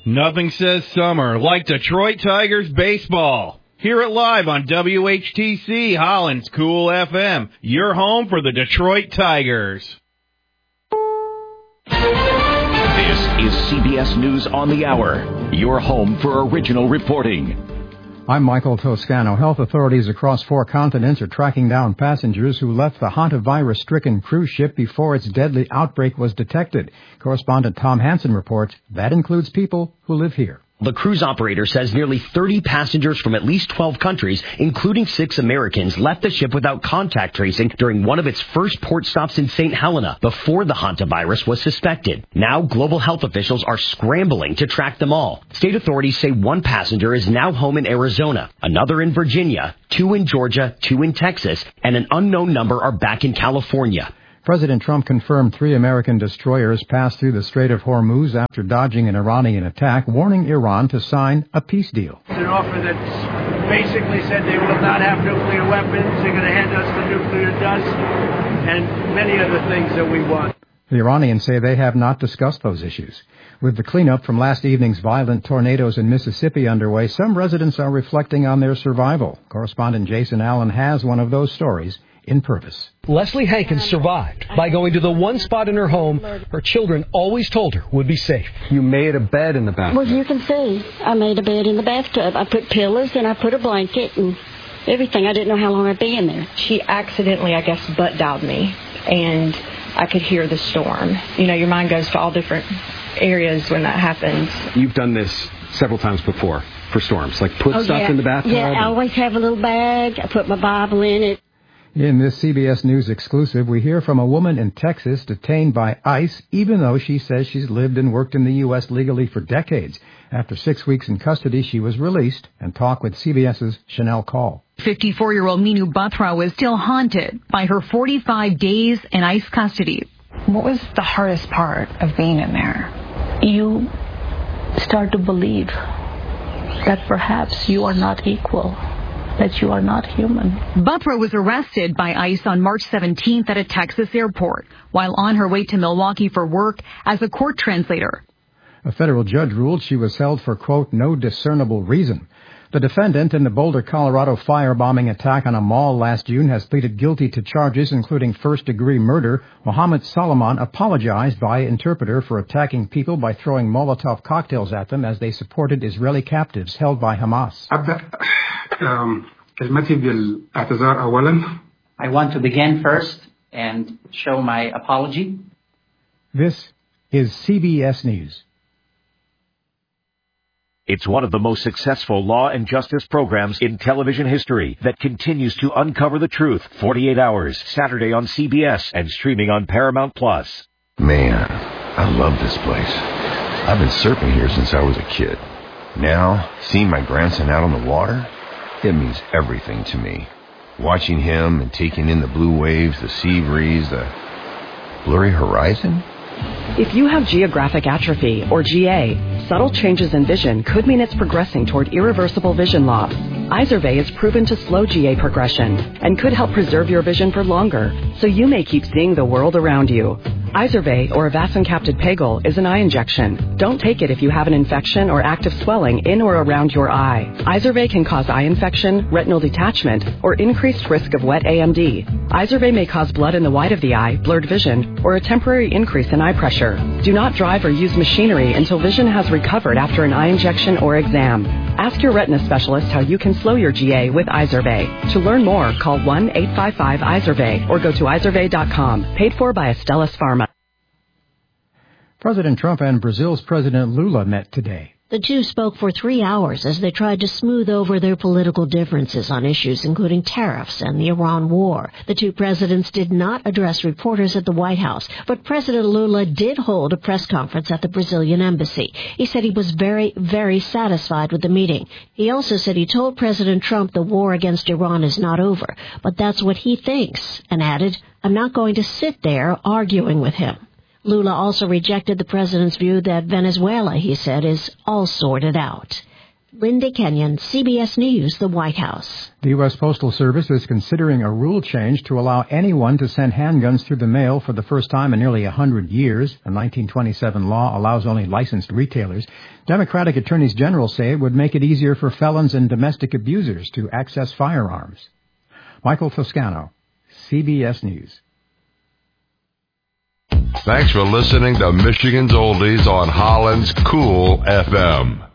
Nothing says summer like Detroit Tigers baseball. Hear it live on WHTC Holland's Cool FM, your home for the Detroit Tigers. This is CBS News on the Hour, your home for original reporting. I'm Michael Toscano. Health authorities across 4 continents are tracking down passengers who left the hantavirus-stricken cruise ship before its deadly outbreak was detected. Correspondent Tom Hansen reports that includes people who live here. The cruise operator says nearly 30 passengers from at least 12 countries, including 6 Americans, left the ship without contact tracing during one of its first port stops in St. Helena before the hantavirus was suspected. Now, global health officials are scrambling to track them all. State authorities say 1 passenger is now home in Arizona, another in Virginia, 2 in Georgia, 2 in Texas, and an unknown number are back in California. President Trump confirmed 3 American destroyers passed through the Strait of Hormuz after dodging an Iranian attack, warning Iran to sign a peace deal. It's an offer that basically said they will not have nuclear weapons, they're going to hand us the nuclear dust, and many other things that we want. The Iranians say they have not discussed those issues. With the cleanup from last evening's violent tornadoes in Mississippi underway, some residents are reflecting on their survival. Correspondent Jason Allen has one of those stories in Purvis. Leslie Hankins survived by going to the one spot in her home her children always told her would be safe. You made a bed in the bathtub. Well, you can see. I made a bed in the bathtub. I put pillows and I put a blanket and everything. I didn't know how long I'd be in there. She accidentally, I guess, butt dialed me, and I could hear the storm. You know, your mind goes to all different areas when that happens. You've done this several times before for storms, like put stuff in the bathtub? Yeah, I always have a little bag. I put my Bible in it. In this CBS News exclusive, we hear from a woman in Texas detained by ICE, even though she says she's lived and worked in the U.S. legally for decades. After 6 weeks in custody, she was released and talked with CBS's Chanel Call. 54-year-old Minu Batra was still haunted by her 45 days in ICE custody. What was the hardest part of being in there? You start to believe that perhaps you are not equal, that you are not human. Batra was arrested by ICE on March 17th at a Texas airport while on her way to Milwaukee for work as a court translator. A federal judge ruled she was held for, quote, no discernible reason. The defendant in the Boulder, Colorado firebombing attack on a mall last June has pleaded guilty to charges including first-degree murder. Mohammed Salman apologized by interpreter for attacking people by throwing Molotov cocktails at them as they supported Israeli captives held by Hamas. I want to begin first and show my apology. This is CBS News. It's one of the most successful law and justice programs in television history that continues to uncover the truth. 48 Hours, Saturday on CBS and streaming on Paramount+. Man, I love this place. I've been surfing here since I was a kid. Now, seeing my grandson out on the water, it means everything to me. Watching him and taking in the blue waves, the sea breeze, the blurry horizon. If you have geographic atrophy, or GA, subtle changes in vision could mean it's progressing toward irreversible vision loss. Izervay is proven to slow GA progression and could help preserve your vision for longer, so you may keep seeing the world around you. Izervay, or avacincaptad pegol, is an eye injection. Don't take it if you have an infection or active swelling in or around your eye. Izervay can cause eye infection, retinal detachment, or increased risk of wet AMD. Izervay may cause blood in the white of the eye, blurred vision, or a temporary increase in eye pressure. Do not drive or use machinery until vision has recovered after an eye injection or exam. Ask your retina specialist how you can slow your GA with Izervay. To learn more, call 1-855-IZERVAY or go to izervay.com. Paid for by Astellas Pharma. President Trump and Brazil's President Lula met today. The two spoke for 3 hours as they tried to smooth over their political differences on issues including tariffs and the Iran war. The two presidents did not address reporters at the White House, but President Lula did hold a press conference at the Brazilian embassy. He said he was very, very satisfied with the meeting. He also said he told President Trump the war against Iran is not over, but that's what he thinks, and added, "I'm not going to sit there arguing with him." Lula also rejected the president's view that Venezuela, he said, is all sorted out. Linda Kenyon, CBS News, the White House. The U.S. Postal Service is considering a rule change to allow anyone to send handguns through the mail for the first time in nearly 100 years. A 1927 law allows only licensed retailers. Democratic attorneys general say it would make it easier for felons and domestic abusers to access firearms. Michael Toscano, CBS News. Thanks for listening to Michigan's Oldies on Holland's Cool FM.